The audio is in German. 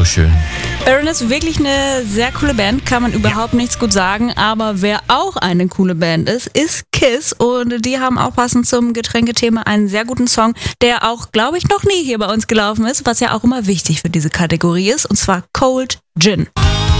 schön. Baron ist wirklich eine sehr coole Band, kann man überhaupt nichts gut sagen, aber wer auch eine coole Band ist KISS und die haben auch passend zum Getränkethema einen sehr guten Song, der auch, glaube ich, noch nie hier bei uns gelaufen ist, was ja auch immer wichtig für diese Kategorie ist, und zwar Cold Gin.